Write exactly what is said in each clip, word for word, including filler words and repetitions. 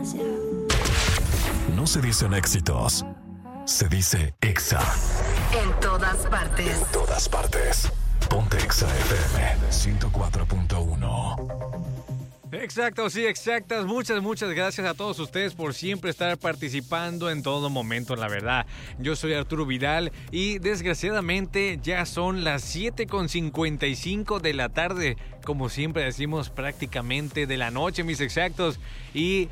No se dicen éxitos, se dice Exa. En todas partes. En todas partes. Ponte Exa F M ciento cuatro punto uno. Exacto, sí, exactas. Muchas, muchas gracias a todos ustedes por siempre estar participando en todo momento, la verdad. Yo soy Arturo Vidal y desgraciadamente ya son las siete con cincuenta y cinco de la tarde. Como siempre decimos, prácticamente de la noche, mis exactos. Y...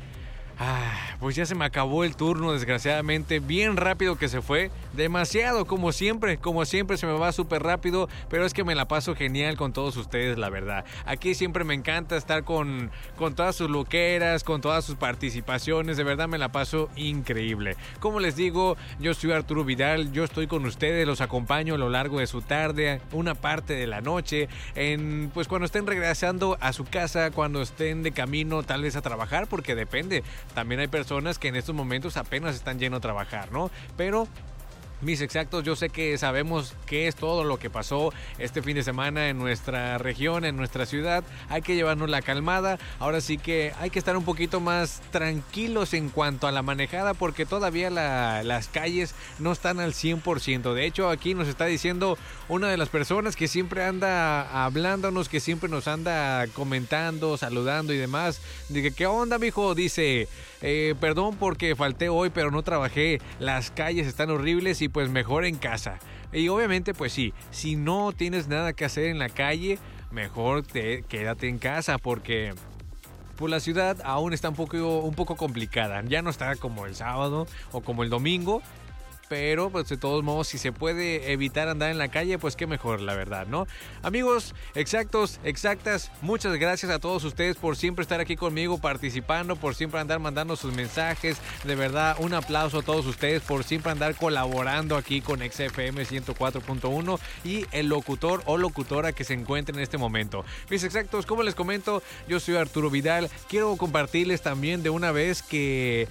Ah, pues ya se me acabó el turno, desgraciadamente, bien rápido que se fue, demasiado, como siempre, como siempre se me va súper rápido, pero es que me la paso genial con todos ustedes, la verdad. Aquí siempre me encanta estar con, con todas sus loqueras, con todas sus participaciones, de verdad me la paso increíble. Como les digo, yo soy Arturo Vidal, yo estoy con ustedes, los acompaño a lo largo de su tarde, una parte de la noche, en, pues cuando estén regresando a su casa, cuando estén de camino tal vez a trabajar, porque depende. También hay personas que en estos momentos apenas están yendo a trabajar, ¿no? Pero... mis exactos, yo sé que sabemos qué es todo lo que pasó este fin de semana en nuestra región, en nuestra ciudad. Hay que llevarnos la calmada. Ahora sí que hay que estar un poquito más tranquilos en cuanto a la manejada porque todavía la, las calles no están al cien por ciento. De hecho, aquí nos está diciendo una de las personas que siempre anda hablándonos, que siempre nos anda comentando, saludando y demás. Dije, ¿qué onda, mijo? Dice, eh, perdón porque falté hoy, pero no trabajé. Las calles están horribles y pues mejor en casa. Y obviamente pues sí, si no tienes nada que hacer en la calle, mejor te, quédate en casa porque pues la ciudad aún está un poco, un poco complicada. Ya no está como el sábado o como el domingo. Pero pues de todos modos, si se puede evitar andar en la calle, pues qué mejor, la verdad, ¿no? Amigos, exactos, exactas, muchas gracias a todos ustedes por siempre estar aquí conmigo participando, por siempre andar mandando sus mensajes. De verdad, un aplauso a todos ustedes por siempre andar colaborando aquí con Exa F M ciento cuatro punto uno y el locutor o locutora que se encuentre en este momento. Mis exactos, como les comento, yo soy Arturo Vidal. Quiero compartirles también de una vez que,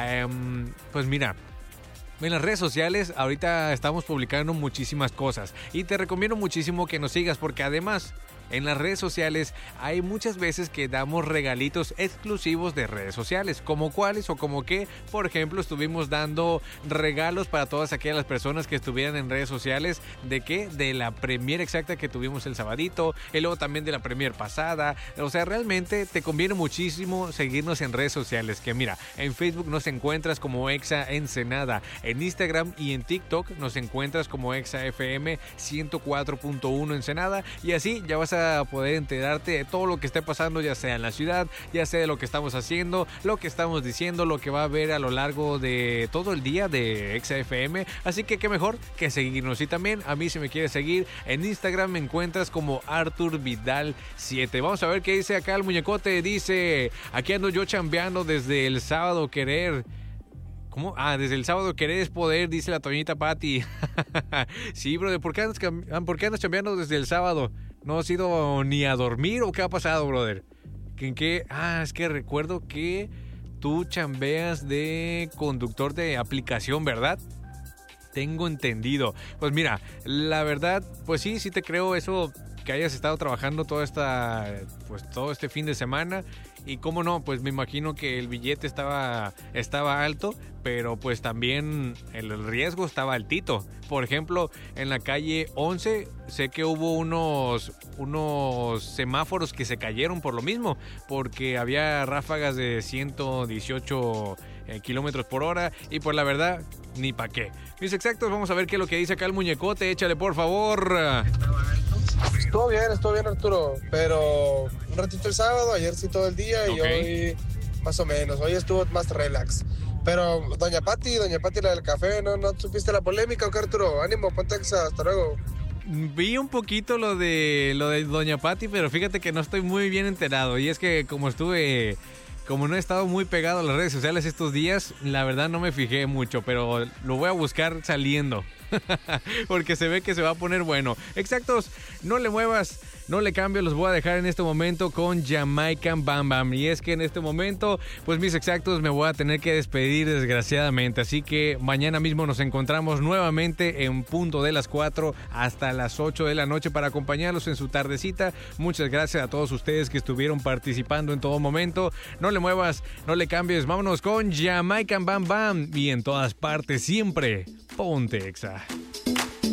um, pues mira... en las redes sociales ahorita estamos publicando muchísimas cosas y te recomiendo muchísimo que nos sigas porque además en las redes sociales hay muchas veces que damos regalitos exclusivos de redes sociales, como cuáles o como qué. Por ejemplo, estuvimos dando regalos para todas aquellas personas que estuvieran en redes sociales. ¿De qué? De la premier exacta que tuvimos el sabadito, y luego también de la premier pasada. O sea, realmente te conviene muchísimo seguirnos en redes sociales, que mira, en Facebook nos encuentras como Exa Ensenada, en Instagram y en TikTok nos encuentras como Exa F M ciento cuatro punto uno Ensenada, y así ya vas a poder enterarte de todo lo que esté pasando, ya sea en la ciudad, ya sea de lo que estamos haciendo, lo que estamos diciendo, lo que va a haber a lo largo de todo el día de Exa F M. Así que qué mejor que seguirnos. Y también a mí, si me quieres seguir en Instagram, me encuentras como Artur Vidal siete. Vamos a ver qué dice acá el muñecote. Dice, aquí ando yo chambeando desde el sábado querer. ¿Cómo? Ah, desde el sábado querer es poder, dice la Toñita Patti. Sí, brother, ¿por qué andas, ¿por qué andas chambeando desde el sábado? ¿No has ido ni a dormir o qué ha pasado, brother? ¿En qué? Ah, es que recuerdo que tú chambeas de conductor de aplicación, ¿verdad? Tengo entendido. Pues mira, la verdad, pues sí, sí te creo eso, que hayas estado trabajando toda esta, pues todo este fin de semana. Y cómo no, pues me imagino que el billete estaba, estaba alto, pero pues también el riesgo estaba altito. Por ejemplo, en la calle once sé que hubo unos, unos semáforos que se cayeron por lo mismo, porque había ráfagas de ciento dieciocho eh, kilómetros por hora y pues la verdad, ni pa' qué. Mis exactos, vamos a ver qué es lo que dice acá el muñecote, échale por favor. Estuvo bien, estuvo bien, Arturo, pero un ratito el sábado, ayer sí todo el día, okay. Y hoy más o menos, hoy estuvo más relax. Pero doña Pati, doña Pati la del café, ¿no, no supiste la polémica o qué, Arturo? Ánimo, ponte Exa, hasta luego. Vi un poquito lo de lo de doña Pati, pero fíjate que no estoy muy bien enterado. Y es que como estuve... Como no he estado muy pegado a las redes sociales estos días, la verdad no me fijé mucho, pero lo voy a buscar saliendo. Porque se ve que se va a poner bueno. Exactos, no le muevas. no le cambio, los voy a dejar en este momento con Jamaican Bam Bam. Y es que en este momento, pues mis exactos, me voy a tener que despedir desgraciadamente. Así que mañana mismo nos encontramos nuevamente en punto de las cuatro hasta las ocho de la noche para acompañarlos en su tardecita. Muchas gracias a todos ustedes que estuvieron participando en todo momento. No le muevas, no le cambies. Vámonos con Jamaican Bam Bam. Y en todas partes siempre, ponte Exa.